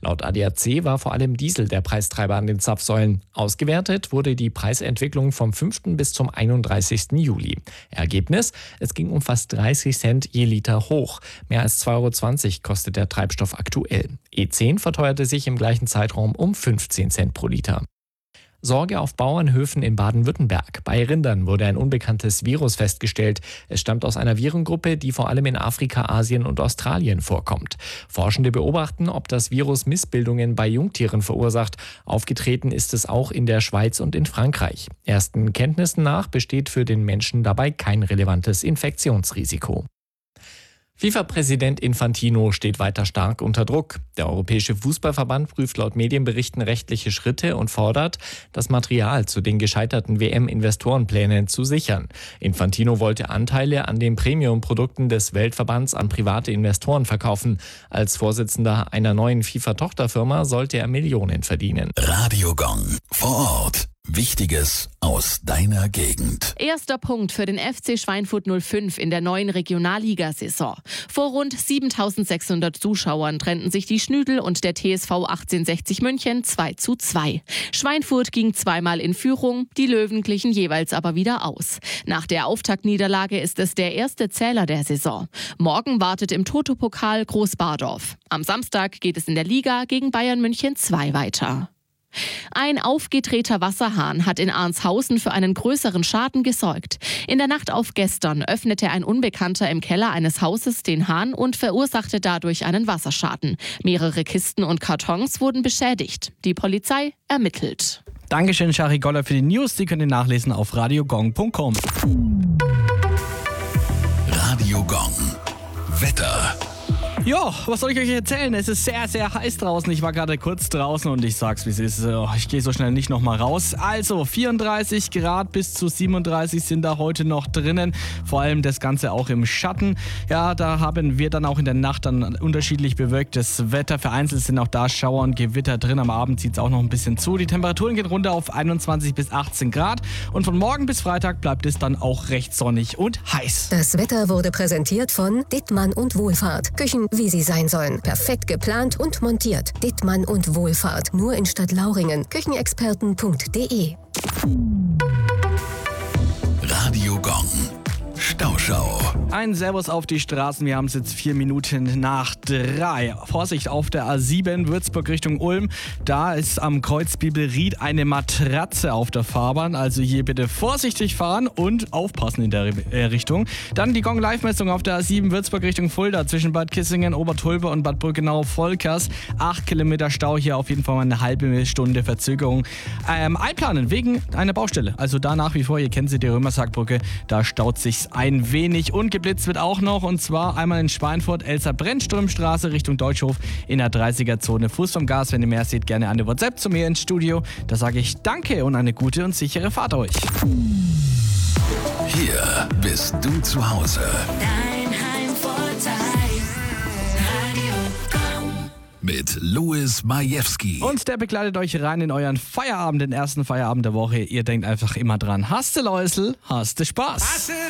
Laut ADAC war vor allem Diesel der Preistreiber an den Zapfsäulen. Ausgewertet wurde die Preisentwicklung vom 5. bis zum 31. Juli. Ergebnis: Es ging um fast 30 Cent je Liter hoch. Mehr als 2,20 € kostet der Treibstoff aktuell. E10 verteuerte sich im gleichen Zeitraum um 15 Cent pro Liter. Sorge auf Bauernhöfen in Baden-Württemberg. Bei Rindern wurde ein unbekanntes Virus festgestellt. Es stammt aus einer Virengruppe, die vor allem in Afrika, Asien und Australien vorkommt. Forschende beobachten, ob das Virus Missbildungen bei Jungtieren verursacht. Aufgetreten ist es auch in der Schweiz und in Frankreich. Ersten Kenntnissen nach besteht für den Menschen dabei kein relevantes Infektionsrisiko. FIFA-Präsident Infantino steht weiter stark unter Druck. Der Europäische Fußballverband prüft laut Medienberichten rechtliche Schritte und fordert, das Material zu den gescheiterten WM-Investorenplänen zu sichern. Infantino wollte Anteile an den Premium-Produkten des Weltverbands an private Investoren verkaufen. Als Vorsitzender einer neuen FIFA-Tochterfirma sollte er Millionen verdienen. Radio Gong vor Ort. Wichtiges aus deiner Gegend. Erster Punkt für den FC Schweinfurt 05 in der neuen Regionalligasaison. Vor rund 7.600 Zuschauern trennten sich die Schnüdel und der TSV 1860 München 2:2. Schweinfurt ging zweimal in Führung, die Löwen glichen jeweils aber wieder aus. Nach der Auftaktniederlage ist es der erste Zähler der Saison. Morgen wartet im Toto-Pokal Großbardorf. Am Samstag geht es in der Liga gegen Bayern München 2 weiter. Ein aufgedrehter Wasserhahn hat in Arnshausen für einen größeren Schaden gesorgt. In der Nacht auf gestern öffnete ein Unbekannter im Keller eines Hauses den Hahn und verursachte dadurch einen Wasserschaden. Mehrere Kisten und Kartons wurden beschädigt. Die Polizei ermittelt. Dankeschön, Shari Goller, für die News. Sie können nachlesen auf radiogong.com. Radio Gong. Wetter. Ja, was soll ich euch erzählen? Es ist sehr, sehr heiß draußen. Ich war gerade kurz draußen und ich sag's, wie es ist. Ich gehe so schnell nicht nochmal raus. Also 34 Grad bis zu 37 sind da heute noch drinnen. Vor allem das Ganze auch im Schatten. Ja, da haben wir dann auch in der Nacht dann unterschiedlich bewölktes Wetter. Vereinzelt sind auch da Schauer und Gewitter drin. Am Abend zieht's auch noch ein bisschen zu. Die Temperaturen gehen runter auf 21 bis 18 Grad. Und von morgen bis Freitag bleibt es dann auch recht sonnig und heiß. Das Wetter wurde präsentiert von Dittmann und Wohlfahrt. Küchen, wie sie sein sollen. Perfekt geplant und montiert. Dittmann und Wohlfahrt. Nur in Stadtlauringen. Küchenexperten.de. Radio Gong. Stauschau. Ein Servus auf die Straßen. Wir haben es jetzt 4 Minuten nach 3. Vorsicht auf der A7 Würzburg Richtung Ulm. Da ist am Kreuz Bibelried eine Matratze auf der Fahrbahn. Also hier bitte vorsichtig fahren und aufpassen in der Richtung. Dann die Gong-Live-Messung auf der A7 Würzburg Richtung Fulda zwischen Bad Kissingen, Obertulbe und Bad Brückenau-Volkers. 8 Kilometer Stau, hier auf jeden Fall mal eine halbe Stunde Verzögerung. Einplanen wegen einer Baustelle. Also da nach wie vor, ihr kennt sie, die Römershaagbrücke, da staut sich's ein wenig und geblitzt wird auch noch, und zwar einmal in Schweinfurt, Elster-Brennströmstraße Richtung Deutschhof in der 30er-Zone. Fuß vom Gas, wenn ihr mehr seht, gerne eine WhatsApp zu mir ins Studio. Da sage ich Danke und eine gute und sichere Fahrt euch. Hier bist du zu Hause. Dein Heimvorteil. Radio Gong. Mit Louis Majewski. Und der begleitet euch rein in euren Feierabend, den ersten Feierabend der Woche. Ihr denkt einfach immer dran, hast du Läusel, hast du Spaß.